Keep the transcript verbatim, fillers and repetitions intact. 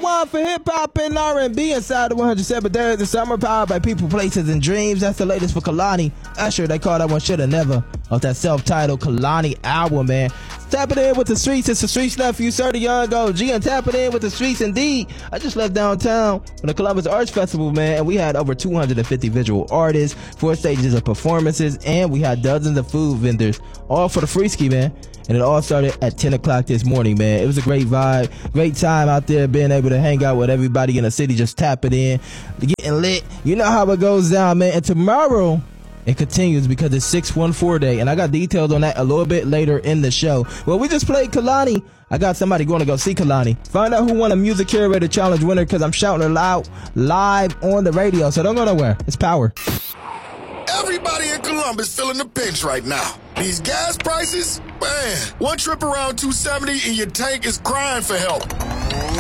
one for hip-hop and R and B inside the one hundred seven days of summer, powered by people, places, and dreams. That's the latest for Kehlani. Usher, they call that one Shoulda Never off that self-titled Kehlani album, man. Tap it in with the streets. It's the streets nephew, Sir the Young O G, and tap it in with the streets indeed. I just left downtown for the Columbus Arts Festival, man, and we had over two hundred fifty visual artists, four stages of performances, and we had dozens of food vendors, all for the free ski, man. And it all started at ten o'clock this morning, man. It was a great vibe, great time out there, being able to hang out with everybody in the city, just tap it in, getting lit. You know how it goes down, man. And tomorrow, it continues because it's six one four day, and I got details on that a little bit later in the show. Well, we just played Kehlani. I got somebody going to go see Kehlani. Find out who won a Music Curator Challenge winner, because I'm shouting it loud live on the radio, so don't go nowhere. It's power. Everybody in Columbus feeling the pinch right now. These gas prices, man, one trip around two seventy and your tank is crying for help.